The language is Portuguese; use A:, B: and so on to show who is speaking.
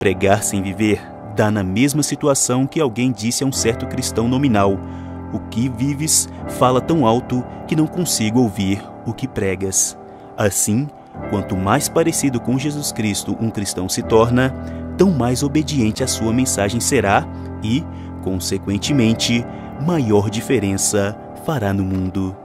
A: Pregar sem viver dá na mesma situação que alguém disse a um certo cristão nominal: o que vives fala tão alto que não consigo ouvir o que pregas. Assim, quanto mais parecido com Jesus Cristo um cristão se torna, tão mais obediente a sua mensagem será e, consequentemente, maior diferença fará no mundo.